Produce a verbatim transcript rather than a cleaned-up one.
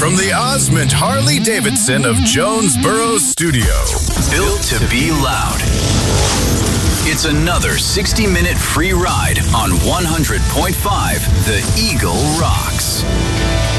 From the Osmond Harley-Davidson of Jonesboro Studio. Built to be loud. It's another sixty-minute free ride on one hundred point five The Eagle Rocks.